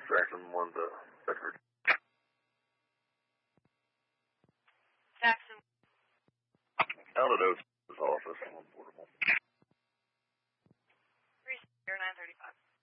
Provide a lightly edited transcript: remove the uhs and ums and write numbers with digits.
Jackson 1 to Bedford. Jackson. Out of those office, 1 portable. 30935.